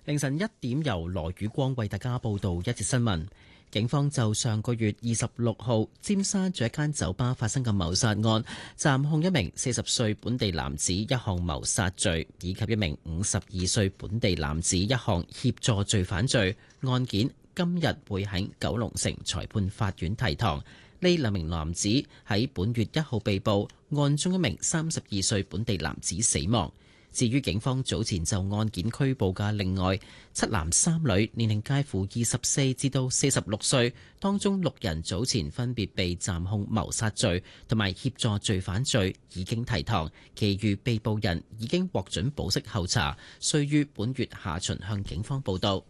凌晨1點，由羅宇光為大家報道一節新聞。警方就上個月26號尖沙咀一間酒吧發生嘅謀殺案，暫控一名40歲本地男子一項謀殺罪，以及一名52歲本地男子一項協助罪犯罪。案件今日會喺九龍城裁判法院提堂。呢兩名男子喺本月1號被捕，案中一名32歲本地男子死亡。至於警方早前就案件拘捕嘅另外7男3女，年齡介乎24至到46歲，當中6人早前分別被暫控謀殺罪同埋協助罪犯罪，已經提堂。其餘被捕人已經獲准保釋候查，須於本月下旬向警方報到。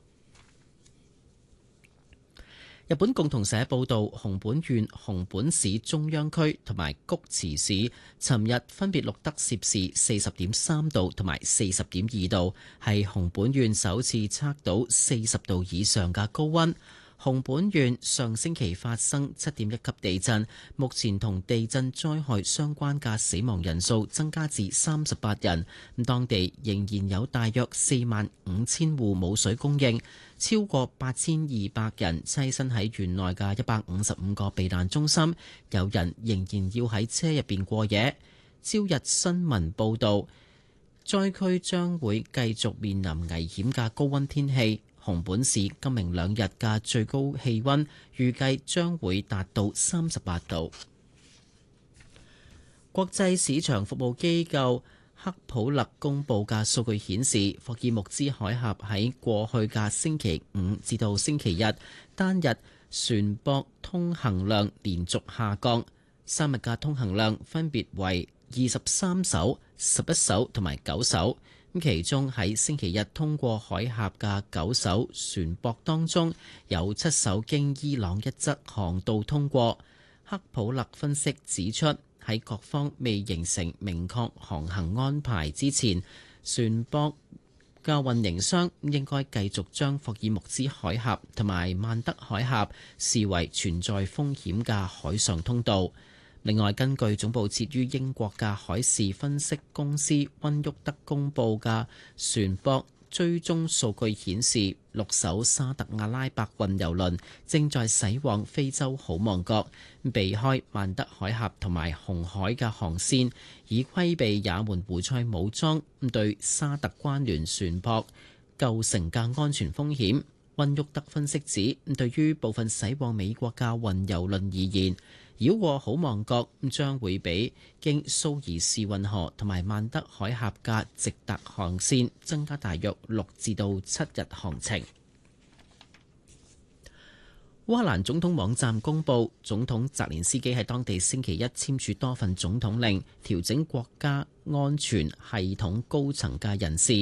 日本共同社報道，熊本縣熊本市中央區同埋菊池市尋日分別錄得攝氏40.3度同埋40.2度，係熊本縣首次測到40度以上嘅高溫。熊本縣上星期發生7.1級地震，目前同地震災害相關嘅死亡人數增加至38人。當地仍然有大約45000戶冇水供應，超過8200人棲身喺縣內嘅155個避難中心，有人仍然要喺車入邊過夜。朝日新聞報導，災區將會繼續面臨危險嘅高溫天氣。熊本市今明2日嘅最高氣溫預計將會達到38度。國際市場服務機構克普勒公布嘅數據顯示，霍爾木茲海峽喺過去嘅星期五至到星期日單日船舶通行量連續下降，3日嘅通行量分別為23艘、11艘同埋9艘。其中喺星期日通過海峽嘅9艘船舶當中，有7艘經伊朗一側航道通過。克普勒分析指出，喺各方未形成明確航行安排之前，船舶嘅運營商應該繼續將霍爾木茲海峽同埋曼德海峽視為存在風險嘅海上通道。另外，根據總部設於英國嘅海事分析公司溫沃德公佈嘅船舶追蹤數據顯示，6艘沙特阿拉伯運油輪正在駛往非洲好望角，避開曼德海峽同埋紅海嘅航線，以規避也門胡塞武裝對沙特關聯船舶構成嘅安全風險。溫沃德分析指，對於部分駛往美國嘅運油輪而言，繞過好望角將會比經蘇伊士運河同埋曼德海峽嘅直達航線增加大約6至到7日航程。烏克蘭總統網站公佈，總統澤連斯基喺當地星期一簽署多份總統令，調整國家安全系統高層嘅人事。